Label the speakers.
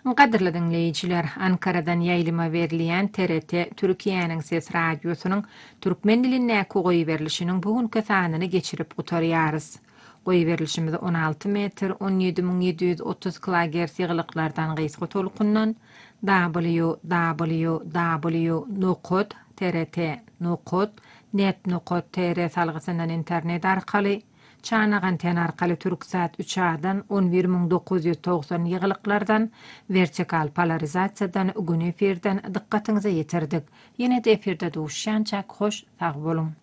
Speaker 1: Qadirli dinleyijiler, Ankaradan ýaýlyma berilýän TRT Türkiýanyň Ses radiosynyň türkmen diline goýy berilişiniň bugünkü sanyny geçirip gutarýarys. Goýy berilişimiz 16 metr 17730 kHz ýyglyklardan gysga tolkundan www.trt.net.tr salgysyndan internet arkaly Çanagan anten arkaly Türksat 3A-dan 11990 ýyglyklardan vertikal polarizasiýadan gün efirden dikkatiňize ýetirdik. Ýene-de efirde duşýançak hoş sag bolun.